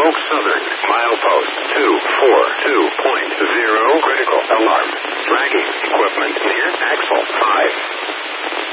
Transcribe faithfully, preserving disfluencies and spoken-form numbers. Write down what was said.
Oak Southern. Milepost two four two point zero. Critical alarm. Dragging equipment near axle five.